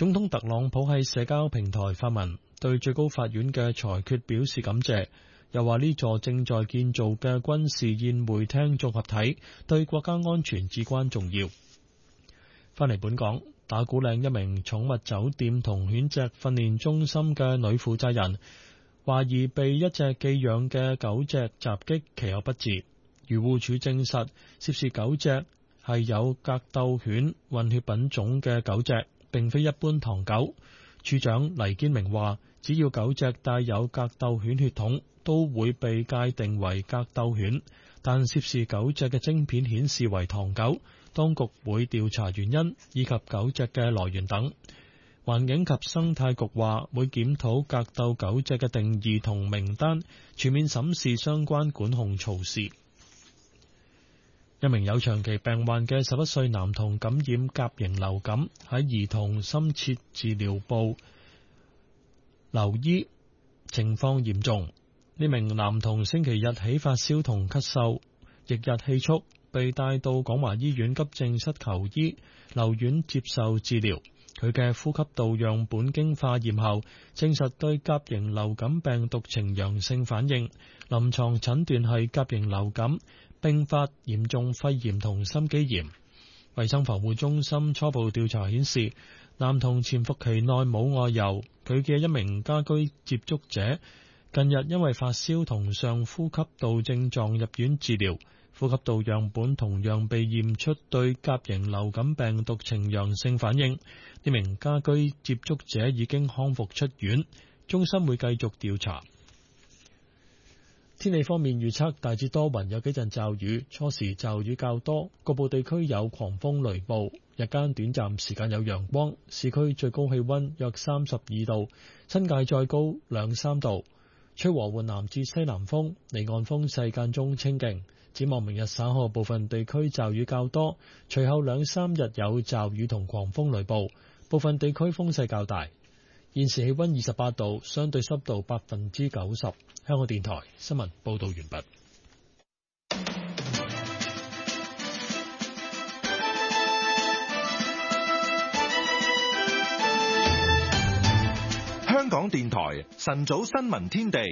總統特朗普喺社交平台發文，對最高法院嘅裁決表示感謝，又話呢座正在建造嘅軍事宴會廳綜合體對國家安全至關重要。返嚟本港，打鼓嶺一名寵物酒店同犬隻訓練中心嘅女負責人，懷疑被一隻寄養嘅狗隻襲擊，其後不治。漁護署證實，涉事狗隻係有格鬥犬混血品種嘅狗隻，並非一般唐狗。署長黎堅明話，只要狗隻帶有格鬥犬血統，都會被界定為格鬥犬，但涉事狗隻嘅晶片顯示為唐狗，當局會調查原因以及狗隻嘅來源等。環境及生態局話會檢討格鬥狗隻嘅定義同名單，全面審視相關管控措施。一名有長期病患嘅11歲男童感染甲型流感，喺兒童深切治療部留醫，情況嚴重。呢名男童星期日起發燒同咳嗽，翌日氣促，被帶到廣華醫院急症室求醫，留院接受治療。佢嘅呼吸道樣本經化驗後，證實對甲型流感病毒呈陽性反應，臨床診斷係甲型流感併發嚴重肺炎同心肌炎。衛生防護中心初步調查顯示，男童潛伏期內冇外遊，佢嘅一名家居接觸者近日因為發燒同上呼吸道症狀入院治療，呼吸道樣本同樣被驗出對甲型流感病毒呈陽性反應。呢名家居接觸者已經康復出院，中心會繼續調查。天氣方面預測大致多雲，有幾陣驟雨，初時驟雨較多，局部地區有狂風雷暴，日間短暫時間有陽光，市區最高氣溫約32度，新界再高2-3度，吹和緩南至西南風，離岸風勢間中清勁。展望明日稍後部分地區驟雨較多，隨後2-3日有驟雨同狂風雷暴，部分地區風勢較大。現時氣溫28度，相對濕度90%。香港電台新聞報道完畢。 香港電台晨早新聞天地。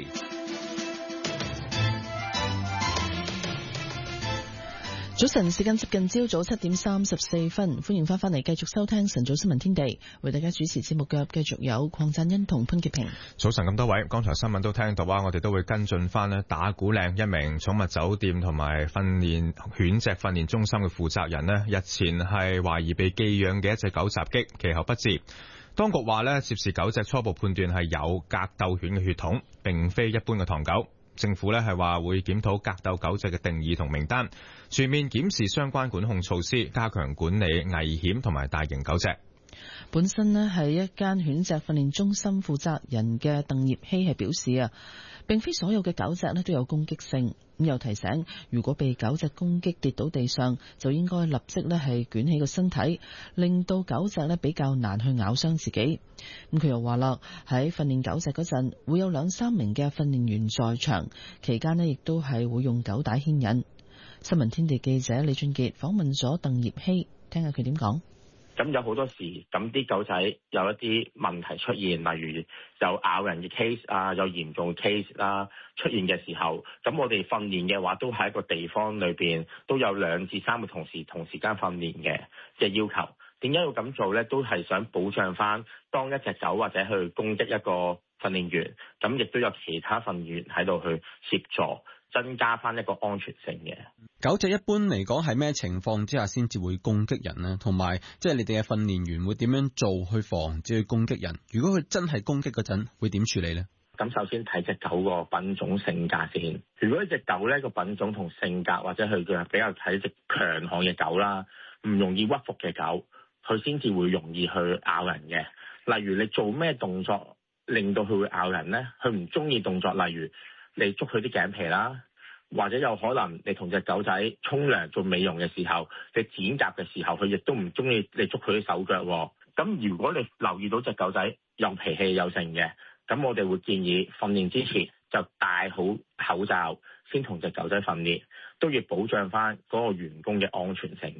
早晨，時間接近朝早7點34分，歡迎翻嚟繼續收聽晨早新聞天地，為大家主持節目嘅繼續有鄺贊恩同潘潔平。 早晨咁多位，剛才新聞都聽到啊，我哋都會跟進翻咧打鼓嶺一名寵物酒店同埋訓練犬隻訓練中心嘅負責人咧，日前係懷疑被寄養嘅一隻狗襲擊，其後不治。當局話咧，涉事狗隻初步判斷係有格鬥犬嘅血統，並非一般嘅唐狗。政府咧係話會檢討格鬥狗隻嘅定義同名單，全面檢視相關管控措施，加強管理危險同埋大型狗隻。 本身咧係一間犬隻訓練中心負責人嘅鄧業希係表示啊，並非所有嘅狗隻咧都有攻擊性。咁又提醒，如果被狗隻攻擊跌到地上，就應該立即咧係捲起個身體，令到狗隻咧比較難去咬傷自己。咁佢又話啦，喺訓練狗隻嗰陣，會有2-3名嘅訓練員在場，期間咧亦都係會用狗帶牽引。新聞天地記者李俊傑訪問咗鄧業希，聽下佢點講。 咁有好多時，咁啲狗仔有一啲問題出現，例如有咬人嘅 case 啊，有嚴重嘅 case 啦出現嘅時候，咁我哋訓練嘅話，都喺一個地方裏邊都有2至3個同事同時間訓練嘅要求。點解要咁做呢？都係想保障翻當一隻狗或者去攻擊一個訓練員，咁亦都有其他訓練員喺度去協助，增加翻一個安全性嘅。 狗隻一般嚟講係咩情況之下先至會攻擊人呢？同埋即係你哋嘅訓練員會點樣做去防止去攻擊人？如果佢真係攻擊嗰陣，會點處理呢？ 咁首先睇隻狗個品種性格先。如果呢隻狗呢個品種同性格或者佢嘅比較睇隻強悍嘅狗啦，唔容易屈服嘅狗，佢先至會容易去咬人嘅。例如你做咩動作令到佢會咬人呢？佢唔中意動作，例如你捉佢啲頸皮啦。或者有可能你同隻狗仔沖涼做美容嘅時候，你剪甲嘅時候，佢亦都唔中意你捉佢啲手腳喎。咁如果你留意到隻狗仔有脾氣有性嘅，咁我哋會建議訓練之前就戴好口罩先同隻狗仔訓練，都要保障翻嗰個員工嘅安全性嘅。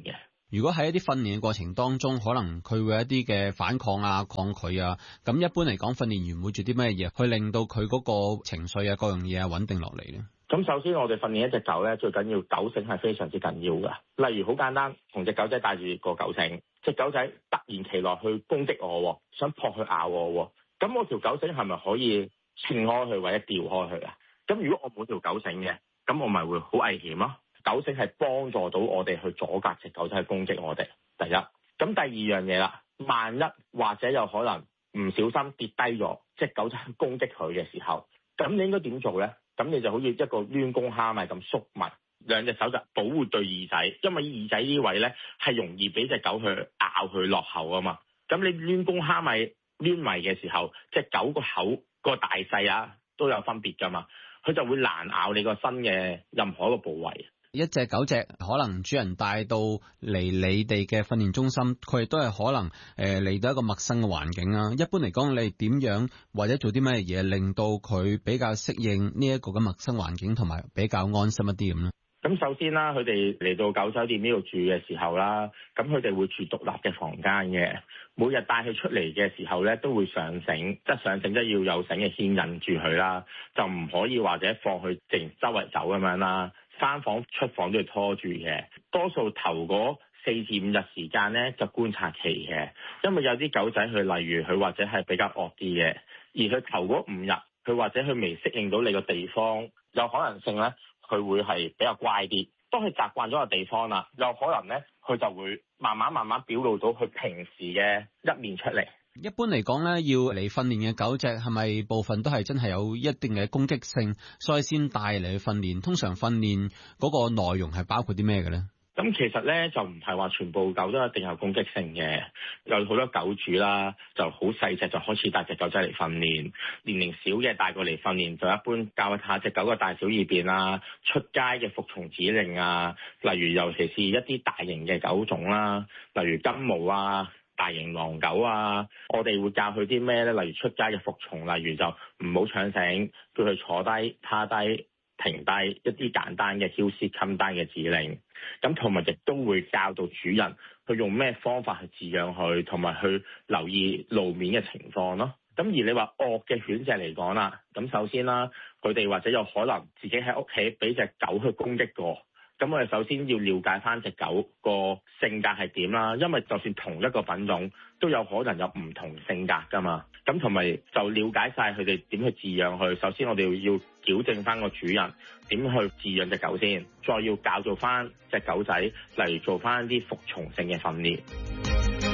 如果喺一啲訓練嘅過程當中，可能佢會有一啲嘅反抗啊、抗拒啊，咁一般嚟講，訓練員會做啲咩嘢去令到佢嗰個情緒啊、各樣嘢啊穩定落嚟咧？ 咁首先我哋訓練一隻狗咧，最緊要狗繩係非常之緊要噶。例如好簡單，同隻狗仔帶住個狗繩，隻狗仔突然其來去攻擊我，想撲去咬我，咁我條狗繩係咪可以斷開佢或者掉開佢啊？咁如果我冇條狗繩嘅，咁我咪會好危險咯。狗繩係幫助到我哋去阻隔隻狗仔去攻擊我哋。第一，咁第二樣嘢啦，萬一或者有可能唔小心跌低咗，隻狗仔去攻擊佢嘅時候，咁你應該點做咧？咁你就好似一個攣弓蝦米咁縮密，兩隻手就保護對耳仔，因為耳仔呢位咧係容易俾隻狗去咬佢落口啊嘛。咁你攣弓蝦米攣埋嘅時候，隻狗個口個大細啊都有分別噶嘛，佢就會難咬你個身嘅任何一個部位。 一隻狗隻可能主人帶到嚟你哋嘅訓練中心，佢亦都係可能嚟到一個陌生嘅環境啊。一般嚟講，你點樣或者做啲咩嘢令到佢比較適應呢一個嘅陌生環境，同埋比較安心一啲咁咧？ 咁首先啦，佢哋嚟到狗酒店呢度住嘅時候啦，咁佢哋會住獨立嘅房間嘅。每日帶佢出嚟嘅時候咧，都會上繩，即係上繩即係要有繩嘅牽引住佢啦，就唔可以或者放佢淨周圍走咁樣啦。返房出房都要拖住嘅。多數頭嗰4至5日時間咧就觀察期嘅，因為有啲狗仔佢例如佢或者係比較惡啲嘅，而佢頭嗰5日佢或者佢未適應到你個地方，有可能性咧佢會係比較乖啲。當佢習慣咗個地方啦，有可能咧佢就會慢慢表露到佢平時嘅一面出嚟。 一般嚟講咧，要嚟訓練嘅狗隻係咪部分都係真係有一定嘅攻擊性，所以先帶嚟去訓練？通常訓練嗰個內容係包括啲咩嘅咧？ 咁其實咧就唔係話全部狗都一定有攻擊性嘅，有好多狗主啦就好細隻就開始帶隻狗仔嚟訓練，年齡小嘅帶過嚟訓練就一般教下隻狗嘅大小二便啊，出街嘅服從指令啊，例如尤其是一啲大型嘅狗種啦，例如金毛啊、大型狼狗啊，我哋會教佢啲咩咧？例如出街嘅服從，例如就唔好搶繩，叫佢坐低、趴低、停低，一啲簡單嘅heel sit come down嘅指令。咁同埋亦都會教到主人去用咩方法去飼養佢，同埋去留意路面嘅情況咯。咁而你話惡嘅犬隻嚟講啦，咁首先啦，佢哋或者有可能自己喺屋企俾隻狗去攻擊過。咁我哋首先要了解翻隻狗個性格係點啦，因為就算同一個品種都有可能有唔同性格噶嘛。咁同埋就了解晒佢哋點去飼養佢。首先我哋要矯正翻個主人點去飼養隻狗先，再要教導翻隻狗仔，例如做翻啲服從性嘅訓練。